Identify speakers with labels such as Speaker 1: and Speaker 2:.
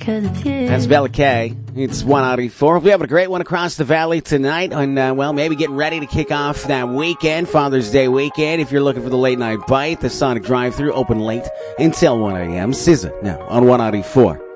Speaker 1: That's Bella K. It's 184. We're having a great one across the valley tonight. And, maybe getting ready to kick off that weekend, Father's Day weekend. If you're looking for the late night bite, the Sonic drive-thru open late until 1 a.m. SZA now on 184.